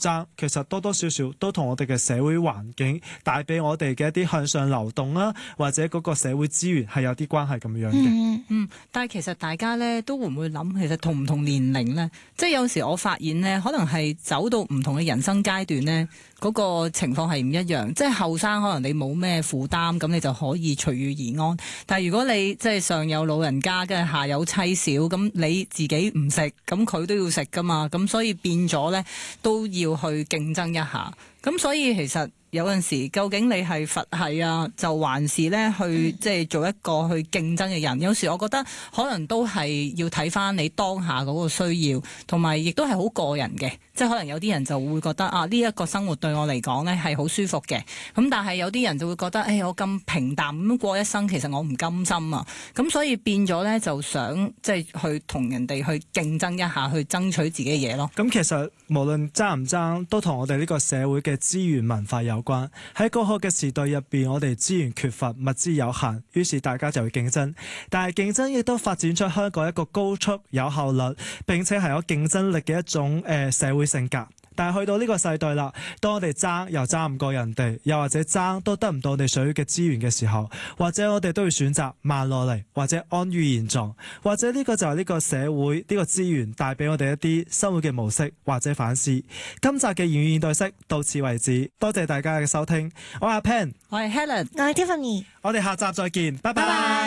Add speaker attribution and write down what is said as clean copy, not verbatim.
Speaker 1: 爭，其實多多少少都同我哋嘅社會環境帶俾我哋嘅一啲向上流動啦，或者嗰個社會資源係有啲關係咁樣嘅。
Speaker 2: 但係其實大家咧都會唔會諗，其實同唔同年齡咧，即係有時我發現咧，可能係走到唔同嘅人生階段咧，嗰個情況係唔一樣。即係後生可能你冇咩負擔，咁你就可以隨遇而安。但係如果你即係上有老人家，跟住下有妻小，咁你自己唔食，咁佢都要食噶嘛，咁所以變咗咧都要去競爭一下。咁所以其實有陣時，究竟你係佛系啊，就還是咧去即係做一個去競爭嘅人？有時我覺得可能都係要睇翻你當下嗰個需要，同埋亦都係好個人嘅。即係可能有啲人就會覺得啊，呢一個生活對我嚟講咧係好舒服嘅。咁但係有啲人就會覺得，我咁平淡咁過一生，其實我唔甘心啊。咁所以變咗咧，就想即係去同人哋去競爭一下，去爭取自己嘅嘢咯。
Speaker 1: 咁其實無論爭唔爭，都同我哋呢個社會嘅資源文化有關。喺過去嘅時代入邊，我哋資源缺乏，物資有限，於是大家就會競爭。但係競爭亦都發展出香港一個高速、有效率並且係有競爭力嘅一種社會性格。但係去到呢個世代啦，當我哋爭又爭唔過人哋，又或者爭都得唔到我哋想要嘅資源嘅時候，或者我哋都會選擇慢落嚟，或者安於現狀，或者呢個就係呢個社會呢個資源帶俾我哋一啲生活嘅模式或者反思。今集嘅言語現代式到此為止，多謝大家嘅收聽。我係阿 Pen，
Speaker 2: 我係 Helen，
Speaker 3: 我係 Tiffany，
Speaker 1: 我哋下集再見，拜拜。